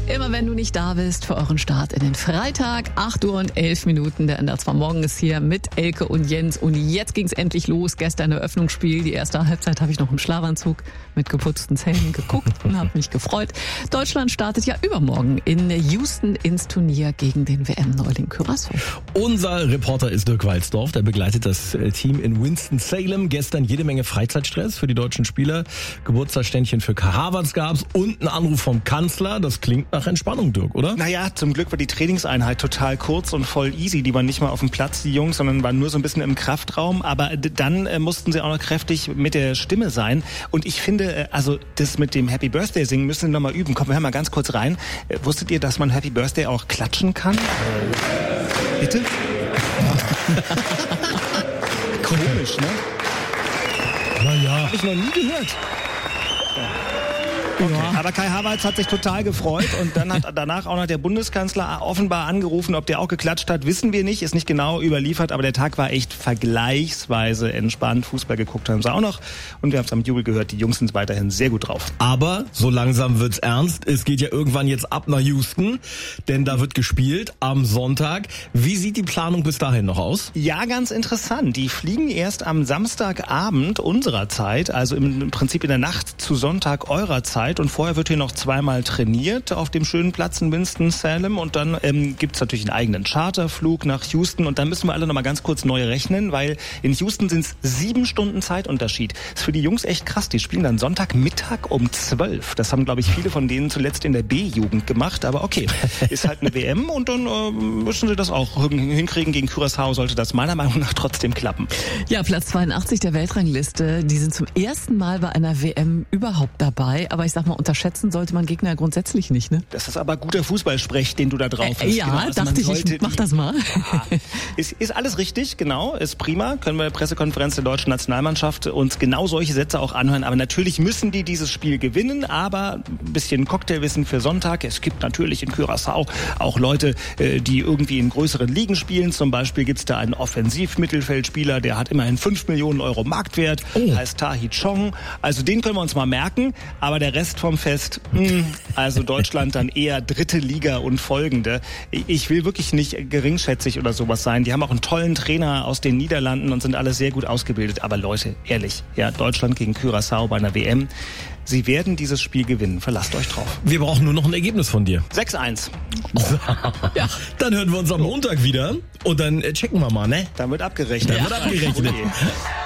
Immer wenn du nicht da bist für euren Start in den Freitag, 8 Uhr und 11 Minuten. Der NDR 2 Morgen ist hier mit Elke und Jens. Und jetzt ging's endlich los. Gestern Eröffnungsspiel. Die erste Halbzeit habe ich noch im Schlafanzug mit geputzten Zähnen geguckt und habe mich gefreut. Deutschland startet ja übermorgen in Houston ins Turnier gegen den WM-Neuling Curaçao. Unser Reporter ist Dirk Walzdorf. Der begleitet das Team in Winston-Salem. Gestern jede Menge Freizeitstress für die deutschen Spieler. Geburtstagsständchen für Kai Havertz gab's und ein Anruf vom Kanzler. Das klingt nach Entspannung, Dirk, oder? Naja, zum Glück war die Trainingseinheit total kurz und voll easy. Die waren nicht mal auf dem Platz, die Jungs, sondern waren nur so ein bisschen im Kraftraum. Aber dann mussten sie auch noch kräftig mit der Stimme sein. Und ich finde, also das mit dem Happy Birthday singen müssen wir noch mal üben. Komm, wir hören mal ganz kurz rein. Wusstet ihr, dass man Happy Birthday auch klatschen kann? Bitte? Komisch, ne? Naja. Hab ich noch nie gehört. Okay. Aber Kai Havertz hat sich total gefreut und dann hat danach auch noch der Bundeskanzler offenbar angerufen. Ob der auch geklatscht hat, wissen wir nicht, ist nicht genau überliefert, aber der Tag war echt vergleichsweise entspannt. Fußball geguckt haben sie auch noch und wir haben es am Jubel gehört, die Jungs sind weiterhin sehr gut drauf. Aber so langsam wird's ernst. Es geht ja irgendwann jetzt ab nach Houston, denn da wird gespielt am Sonntag. Wie sieht die Planung bis dahin noch aus? Ja, ganz interessant. Die fliegen erst am Samstagabend unserer Zeit, also im Prinzip in der Nacht zu Sonntag eurer Zeit. Und vorher wird hier noch zweimal trainiert auf dem schönen Platz in Winston-Salem. Und dann gibt's natürlich einen eigenen Charterflug nach Houston. Und dann müssen wir alle noch mal ganz kurz neu rechnen, weil in Houston sind's 7 Stunden Zeitunterschied. Das ist für die Jungs echt krass. Die spielen dann Sonntagmittag um 12. Das haben, glaube ich, viele von denen zuletzt in der B-Jugend gemacht. Aber okay, ist halt eine WM und dann müssen sie das auch hinkriegen. Gegen Curaçao sollte das meiner Meinung nach trotzdem klappen. Ja, Platz 82 der Weltrangliste. Die sind zum ersten Mal bei einer WM überhaupt dabei. Aber ich sag mal, unterschätzen sollte man Gegner grundsätzlich nicht, ne? Das ist aber guter Fußballsprech, den du da drauf hast. Ja, genau. Also dachte ich mach das mal. Ja, ist alles richtig, genau, ist prima. Können wir Pressekonferenz der deutschen Nationalmannschaft uns genau solche Sätze auch anhören. Aber natürlich müssen die dieses Spiel gewinnen, aber ein bisschen Cocktailwissen für Sonntag. Es gibt natürlich in Curaçao auch Leute, die irgendwie in größeren Ligen spielen. Zum Beispiel gibt's da einen Offensivmittelfeldspieler, der hat immerhin 5 Millionen Euro Marktwert, heißt Tahi Chong. Also den können wir uns mal merken, aber der Rest vom Fest, also Deutschland dann eher dritte Liga und folgende. Ich will wirklich nicht geringschätzig oder sowas sein. Die haben auch einen tollen Trainer aus den Niederlanden und sind alle sehr gut ausgebildet. Aber Leute, ehrlich, ja, Deutschland gegen Curaçao bei einer WM. Sie werden dieses Spiel gewinnen. Verlasst euch drauf. Wir brauchen nur noch ein Ergebnis von dir. 6-1. Ja, dann hören wir uns am Montag wieder und dann checken wir mal, ne? Dann wird abgerechnet. Dann wird abgerechnet.